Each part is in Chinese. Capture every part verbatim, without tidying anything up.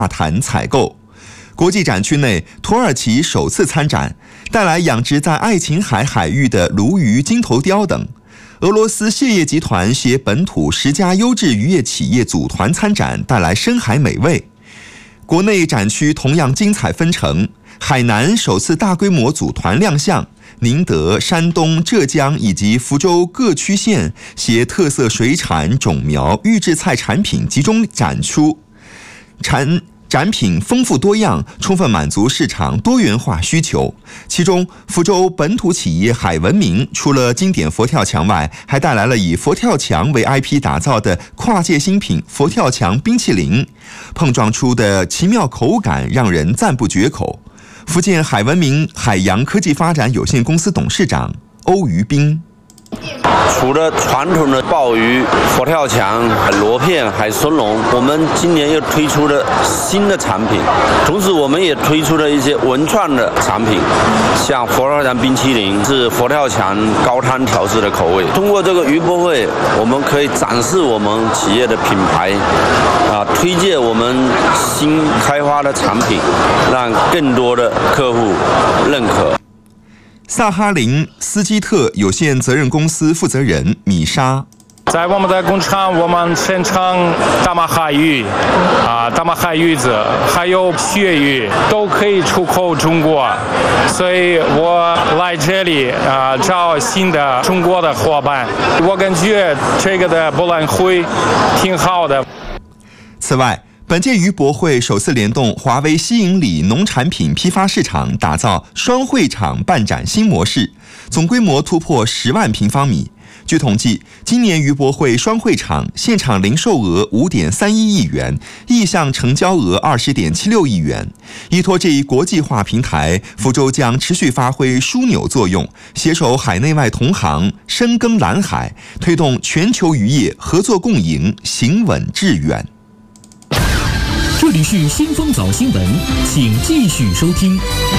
大谈采购。国际展区内，土耳其首次参展，带来养殖在爱琴海海域的鲈鱼、金头鲷等。俄罗斯谢业集团携本土十家优质渔业企业组团参展，带来深海美味。国内展区同样精彩纷呈，海南首次大规模组团亮相，宁德、山东、浙江以及福州各区县携特色水产、种苗、预制菜产品集中展出，产展品丰富多样，充分满足市场多元化需求。其中，福州本土企业海文明除了经典佛跳墙外，还带来了以佛跳墙为 I P 打造的跨界新品佛跳墙冰淇淋，碰撞出的奇妙口感让人赞不绝口。福建海文明海洋科技发展有限公司董事长欧于斌。 除了传统的鲍鱼、佛跳墙、螺片、海参龙，我们今年又推出了新的产品，同时我们也推出了一些文创的产品，像佛跳墙冰淇淋是佛跳墙高汤调制的口味。通过这个渔博会，我们可以展示我们企业的品牌，啊，推荐我们新开发的产品，让更多的客户认可。 萨哈林斯基特有限责任公司负责人米莎， 在我们的工厂，我们生产大马海鱼、啊大马海鱼子，还有鳕鱼，都可以出口中国。所以我来这里啊找新的中国的伙伴，我感觉这个的博览会挺好的。 此外，本届渔博会首次联动华为西营里农产品批发市场，打造双会场办展新模式，总规模突破十万平方米。据统计，今年渔博会双会场现场零售额五点三一亿元，意向成交额二十点七六亿元。依托这一国际化平台，福州将持续发挥枢纽作用，携手海内外同行，深耕蓝海，推动全球渔业合作共赢，行稳致远。 这里是新风早新闻，请继续收听。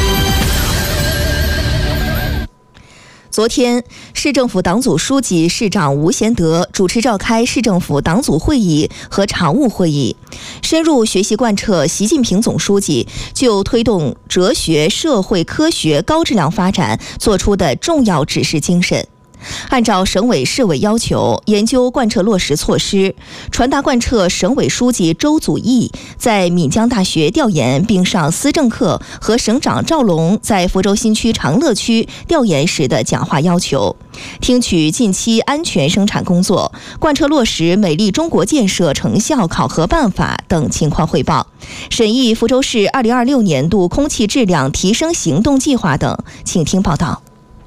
昨天，市政府党组书记、市长吴贤德主持召开市政府党组会议和常务会议，深入学习贯彻习近平总书记就推动哲学、社会科学高质量发展作出的重要指示精神。按照省委市委要求，研究贯彻落实措施，传达贯彻省委书记周祖义在闽江大学调研并上思政课和省长赵龙在福州新区长乐区调研时的讲话要求，听取近期安全生产工作、贯彻落实美丽中国建设成效考核办法等情况汇报，审议福州市二零二六年度空气质量提升行动计划等。请听报道。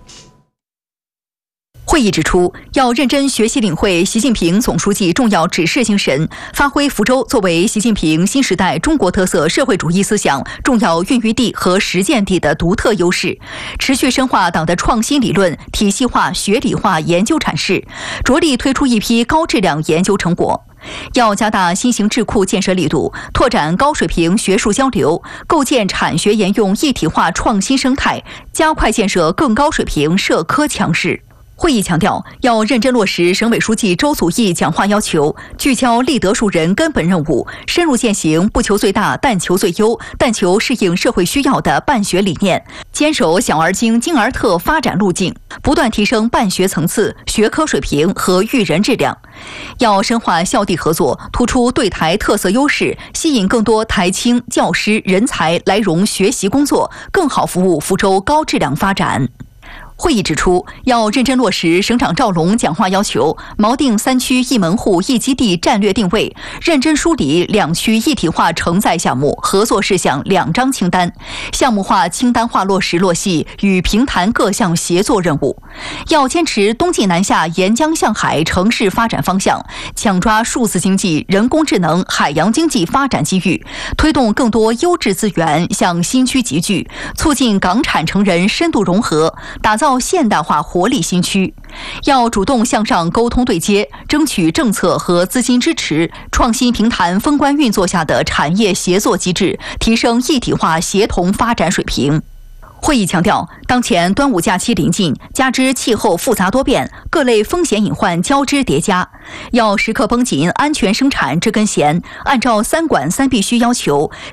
会议指出，要认真学习领会习近平总书记重要指示精神，发挥福州作为习近平新时代中国特色社会主义思想重要孕育地和实践地的独特优势，持续深化党的创新理论体系化、学理化研究阐释，着力推出一批高质量研究成果。要加大新型智库建设力度，拓展高水平学术交流，构建产学研用一体化创新生态，加快建设更高水平社科强势。会议强调，要认真落实省委书记周祖义讲话要求，聚焦立德树人根本任务，深入践行不求最大但求最优，但求适应社会需要的办学理念，坚守小而精、精而特发展路径，不断提升办学层次、学科水平和育人质量。要深化校地合作，突出对台特色优势，吸引更多台青教师人才来融学习工作，更好服务福州高质量发展。会议指出，要认真落实省长赵龙讲话要求，锚定三区一门户一基地战略定位，认真梳理两区一体化承载项目合作事项两张清单，项目化、清单化落实落细与平潭各项协作任务。要坚持东进南下、沿江向海城市发展方向，抢抓数字经济、人工智能、海洋经济发展机遇，推动更多优质资源向新区集聚，促进港产成人深度融合，打造现代化活力新区。要主动向上沟通对接，争取政策和资金支持，创新平潭封关运作下的产业协作机制，提升一体化协同发展水平。会议强调，当前端午假期临近，加之气候复杂多变，各类风险隐患交织叠加，要时刻绷紧安全生产这根弦，按照三管三必须要求，